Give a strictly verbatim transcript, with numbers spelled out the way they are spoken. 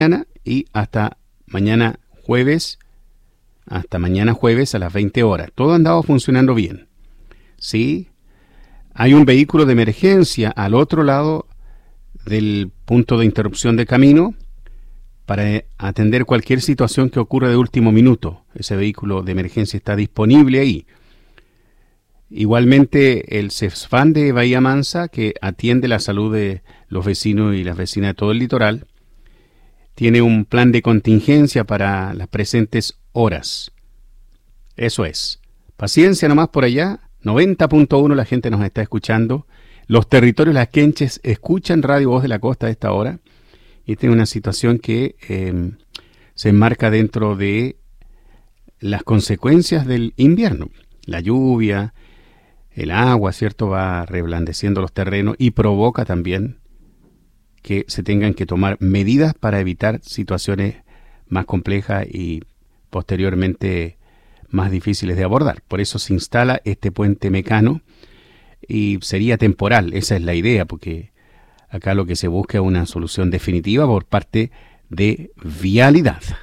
mañana y hasta mañana jueves, hasta mañana jueves a las veinte horas. Todo ha andado funcionando bien. ¿Sí? Hay un vehículo de emergencia al otro lado del punto de interrupción de camino para atender cualquier situación que ocurra de último minuto. Ese vehículo de emergencia está disponible ahí. Igualmente el CESFAN de Bahía Mansa, que atiende la salud de los vecinos y las vecinas de todo el litoral, tiene un plan de contingencia para las presentes horas. Eso es. Paciencia nomás por allá. noventa punto uno la gente nos está escuchando. Los territorios las quenches escuchan Radio Voz de la Costa a esta hora. Y esta es una situación que eh, se enmarca dentro de las consecuencias del invierno. La lluvia, el agua, ¿cierto?, va reblandeciendo los terrenos y provoca también que se tengan que tomar medidas para evitar situaciones más complejas y posteriormente más difíciles de abordar. Por eso se instala este puente mecano y sería temporal, esa es la idea, porque acá lo que se busca es una solución definitiva por parte de Vialidad.